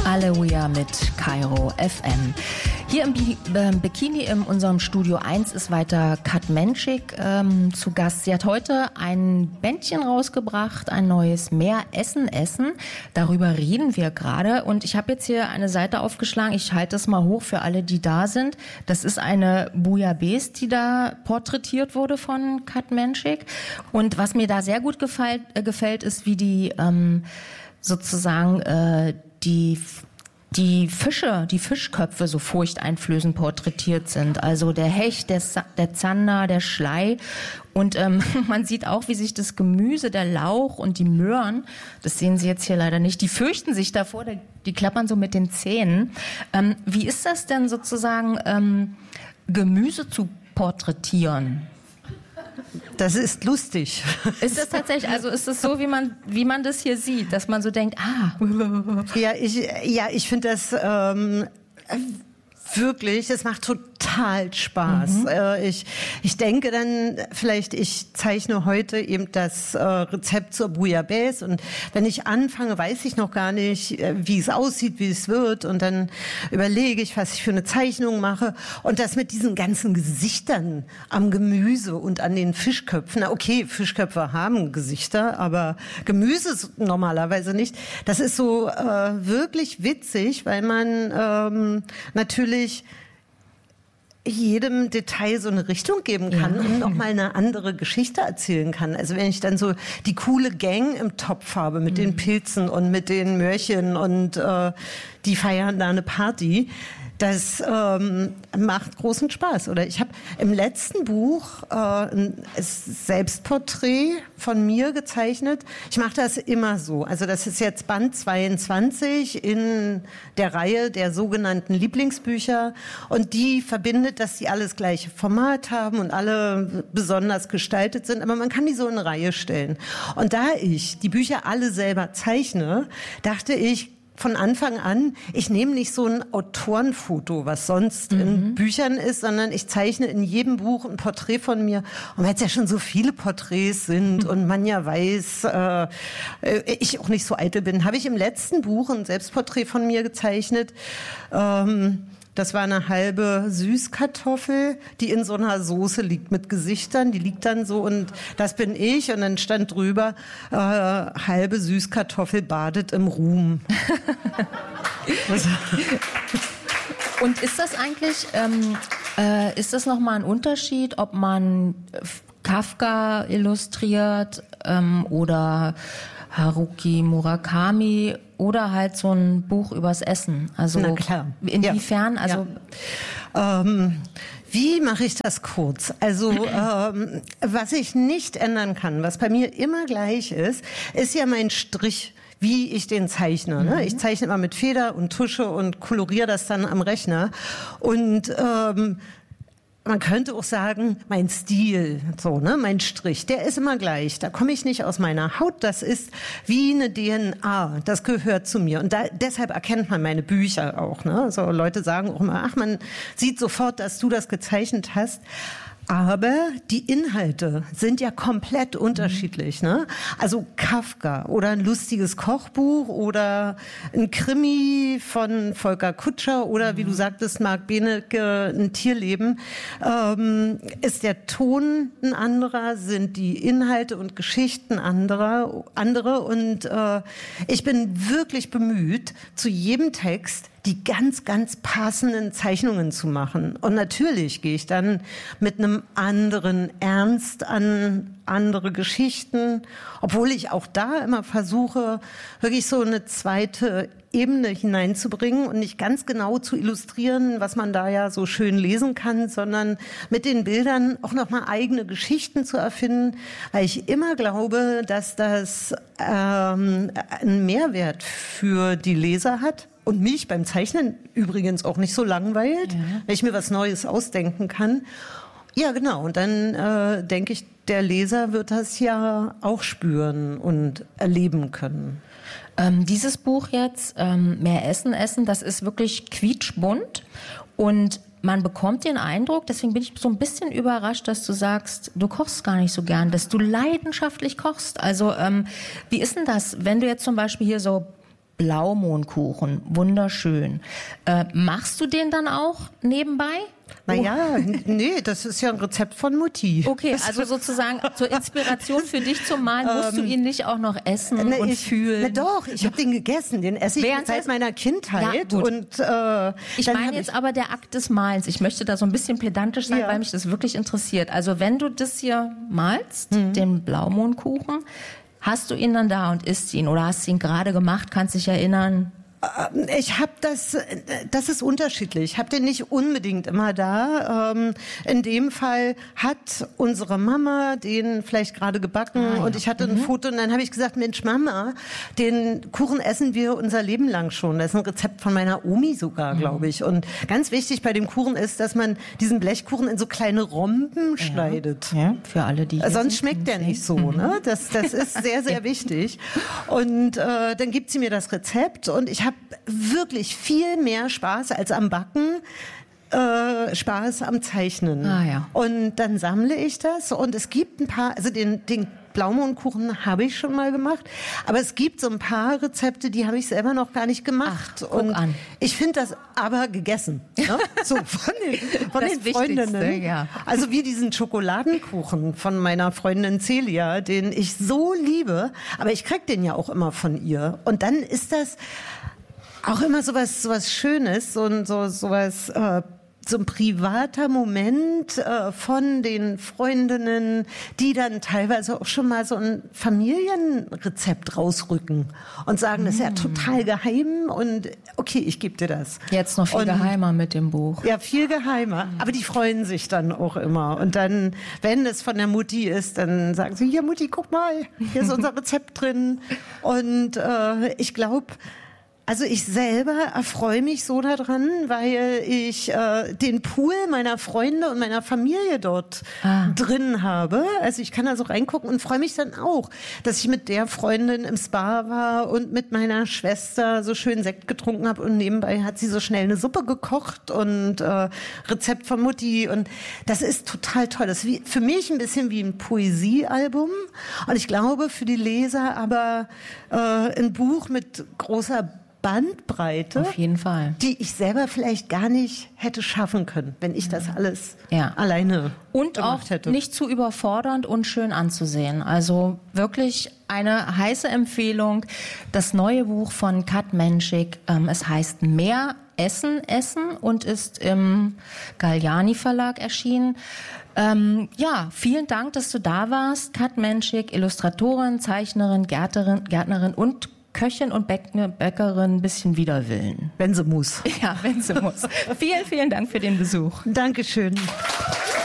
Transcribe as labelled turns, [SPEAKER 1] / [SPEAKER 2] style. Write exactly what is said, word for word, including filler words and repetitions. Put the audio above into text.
[SPEAKER 1] Aleluia mit Kairo F M. Hier im Bi- äh, Bikini in unserem Studio eins ist weiter Kat Menschik ähm, zu Gast. Sie hat heute ein Bändchen rausgebracht, ein neues Mehr Essen Essen. Darüber reden wir gerade. Und ich habe jetzt hier eine Seite aufgeschlagen. Ich halte es mal hoch für alle, die da sind. Das ist eine Bouillabaisse, die da porträtiert wurde von Kat Menschik. Und was mir da sehr gut gefällt, äh, gefällt ist, wie die ähm, sozusagen äh, die die Fische, die Fischköpfe so furchteinflößend porträtiert sind. Also der Hecht, der, der Zander, der Schlei. Und ähm, man sieht auch, wie sich das Gemüse, der Lauch und die Möhren, das sehen Sie jetzt hier leider nicht, die fürchten sich davor, die klappern so mit den Zähnen. Ähm, wie ist das denn sozusagen, ähm, Gemüse zu porträtieren?
[SPEAKER 2] Das ist lustig.
[SPEAKER 1] Ist das tatsächlich, also ist es so, wie man, wie man das hier sieht, dass man so denkt, ah.
[SPEAKER 2] Ja, ich, ja, ich finde das ähm, wirklich, es macht total Spaß. Mhm. Äh, ich, ich denke dann vielleicht, ich zeichne heute eben das äh, Rezept zur Bouillabaisse und wenn ich anfange, weiß ich noch gar nicht, äh, wie es aussieht, wie es wird und dann überlege ich, was ich für eine Zeichnung mache und das mit diesen ganzen Gesichtern am Gemüse und an den Fischköpfen. Na okay, Fischköpfe haben Gesichter, aber Gemüse normalerweise nicht. Das ist so äh, wirklich witzig, weil man ähm, natürlich jedem Detail so eine Richtung geben kann ja. und noch mal eine andere Geschichte erzählen kann. Also wenn ich dann so die coole Gang im Topf habe mit mhm. den Pilzen und mit den Möhrchen und äh, die feiern da eine Party, das ähm, macht großen Spaß. Oder ich habe im letzten Buch äh, ein Selbstporträt von mir gezeichnet. Ich mache das immer so. Also das ist jetzt Band zweiundzwanzig in der Reihe der sogenannten Lieblingsbücher. Und die verbindet, dass die alle das gleiche Format haben und alle besonders gestaltet sind. Aber man kann die so in eine Reihe stellen. Und da ich die Bücher alle selber zeichne, dachte ich, von Anfang an, ich nehme nicht so ein Autorenfoto, was sonst mhm. in Büchern ist, sondern ich zeichne in jedem Buch ein Porträt von mir. Und weil es ja schon so viele Porträts sind mhm. und man ja weiß, äh, ich auch nicht so eitel bin, habe ich im letzten Buch ein Selbstporträt von mir gezeichnet. Ähm, Das war eine halbe Süßkartoffel, die in so einer Soße liegt mit Gesichtern. Die liegt dann so und das bin ich. Und dann stand drüber, äh, halbe Süßkartoffel badet im Ruhm.
[SPEAKER 1] Und ist das eigentlich, ähm, äh, ist das nochmal ein Unterschied, ob man Kafka illustriert ähm, oder Haruki Murakami oder halt so ein Buch übers Essen? Also
[SPEAKER 2] na klar.
[SPEAKER 1] Inwiefern?
[SPEAKER 2] Ja.
[SPEAKER 1] Also
[SPEAKER 2] ja. Ähm, wie mache ich das kurz? Also ähm, was ich nicht ändern kann, was bei mir immer gleich ist, ist ja mein Strich, wie ich den zeichne. Ne? Ich zeichne immer mit Feder und Tusche und koloriere das dann am Rechner. Und ähm, man könnte auch sagen, mein Stil, so, ne, mein Strich, der ist immer gleich. Da komme ich nicht aus meiner Haut. Das ist wie eine D N A. Das gehört zu mir. Und da, deshalb erkennt man meine Bücher auch. Ne? So, Leute sagen auch immer, ach, man sieht sofort, dass du das gezeichnet hast. Aber die Inhalte sind ja komplett unterschiedlich, ne? Also Kafka oder ein lustiges Kochbuch oder ein Krimi von Volker Kutscher oder wie du sagtest, Marc Benecke, ein Tierleben, ähm, ist der Ton ein anderer, sind die Inhalte und Geschichten anderer, andere und äh, ich bin wirklich bemüht, zu jedem Text die ganz, ganz passenden Zeichnungen zu machen. Und natürlich gehe ich dann mit einem anderen Ernst an andere Geschichten, obwohl ich auch da immer versuche, wirklich so eine zweite Ebene hineinzubringen und nicht ganz genau zu illustrieren, was man da ja so schön lesen kann, sondern mit den Bildern auch nochmal eigene Geschichten zu erfinden, weil ich immer glaube, dass das ähm, einen Mehrwert für die Leser hat. Und mich beim Zeichnen übrigens auch nicht so langweilt, ja. Wenn ich mir was Neues ausdenken kann. Ja, genau. Und dann äh, denke ich, der Leser wird das ja auch spüren und erleben können.
[SPEAKER 1] Ähm, dieses Buch jetzt, ähm, Mehr Essen, Essen, das ist wirklich quietschbunt und man bekommt den Eindruck, deswegen bin ich so ein bisschen überrascht, dass du sagst, du kochst gar nicht so gern, dass du leidenschaftlich kochst. Also ähm, wie ist denn das, wenn du jetzt zum Beispiel hier so Blaumohnkuchen, wunderschön. Äh, machst du den dann auch nebenbei?
[SPEAKER 2] Naja, oh. nee, das ist ja ein Rezept von Mutti.
[SPEAKER 1] Okay, also sozusagen zur Inspiration für dich zum Malen musst ähm, du ihn nicht auch noch essen
[SPEAKER 2] na,
[SPEAKER 1] und
[SPEAKER 2] ich,
[SPEAKER 1] fühlen.
[SPEAKER 2] Na doch, ich habe den gegessen, den esse ich Während seit meiner Kindheit.
[SPEAKER 1] Ja,
[SPEAKER 2] und äh,
[SPEAKER 1] Ich meine jetzt ich aber der Akt des Malens. Ich möchte da so ein bisschen pedantisch sein,
[SPEAKER 2] ja.
[SPEAKER 1] weil mich das wirklich interessiert. Also wenn du das hier malst, mhm. den Blaumohnkuchen, hast du ihn dann da und isst ihn? Oder hast du ihn gerade gemacht, kannst dich erinnern?
[SPEAKER 2] Ich habe das, das ist unterschiedlich. Ich habe den nicht unbedingt immer da. Ähm, in dem Fall hat unsere Mama den vielleicht gerade gebacken ah, ja. und ich hatte mhm. ein Foto und dann habe ich gesagt, Mensch Mama, den Kuchen essen wir unser Leben lang schon. Das ist ein Rezept von meiner Omi sogar, mhm. glaube ich. Und ganz wichtig bei dem Kuchen ist, dass man diesen Blechkuchen in so kleine Romben ja. schneidet.
[SPEAKER 1] Ja, für alle, die
[SPEAKER 2] Sonst schmeckt der nicht so. Mhm. Ne? Das, das ist sehr, sehr wichtig. Und äh, dann gibt sie mir das Rezept und ich habe wirklich viel mehr Spaß als am Backen, äh, Spaß am Zeichnen.
[SPEAKER 1] Ah, ja.
[SPEAKER 2] Und dann sammle ich das und es gibt ein paar, also den, den Blaumohnkuchen habe ich schon mal gemacht, aber es gibt so ein paar Rezepte, die habe ich selber noch gar nicht gemacht.
[SPEAKER 1] Ach,
[SPEAKER 2] und
[SPEAKER 1] guck an.
[SPEAKER 2] Ich finde das aber gegessen. Ne? So von den, von den Freundinnen.
[SPEAKER 1] Ja.
[SPEAKER 2] Also wie diesen Schokoladenkuchen von meiner Freundin Celia, den ich so liebe, aber ich krieg den ja auch immer von ihr. Und dann ist das auch immer sowas, sowas Schönes, so, so, sowas, äh, so ein privater Moment äh, von den Freundinnen, die dann teilweise auch schon mal so ein Familienrezept rausrücken und sagen, mm. das ist ja total geheim und okay, ich gebe dir das.
[SPEAKER 1] Jetzt noch viel und, geheimer mit dem Buch.
[SPEAKER 2] Ja, viel geheimer, aber die freuen sich dann auch immer und dann, wenn es von der Mutti ist, dann sagen sie, hier Mutti, guck mal, hier ist unser Rezept drin und äh, ich glaube, also ich selber erfreue mich so daran, weil ich äh, den Pool meiner Freunde und meiner Familie dort ah. drin habe. Also ich kann da so reingucken und freue mich dann auch, dass ich mit der Freundin im Spa war und mit meiner Schwester so schön Sekt getrunken habe und nebenbei hat sie so schnell eine Suppe gekocht und äh, Rezept von Mutti und das ist total toll. Das ist wie, für mich ein bisschen wie ein Poesiealbum und ich glaube für die Leser aber äh, ein Buch mit großer Bandbreite,
[SPEAKER 1] auf jeden Fall,
[SPEAKER 2] die ich selber vielleicht gar nicht hätte schaffen können, wenn ich das alles ja. alleine
[SPEAKER 1] und
[SPEAKER 2] gemacht
[SPEAKER 1] auch
[SPEAKER 2] hätte.
[SPEAKER 1] Nicht zu überfordernd und schön anzusehen. Also wirklich eine heiße Empfehlung. Das neue Buch von Kat Menschik, ähm, es heißt Mehr Essen, Essen und ist im Galliani Verlag erschienen. Ähm, ja, vielen Dank, dass du da warst. Kat Menschik, Illustratorin, Zeichnerin, Gärtnerin, Gärtnerin und Köchin und Bäckerin ein bisschen wider Willen.
[SPEAKER 2] Wenn sie muss.
[SPEAKER 1] Ja, wenn sie muss. Vielen, vielen Dank für den Besuch.
[SPEAKER 2] Dankeschön.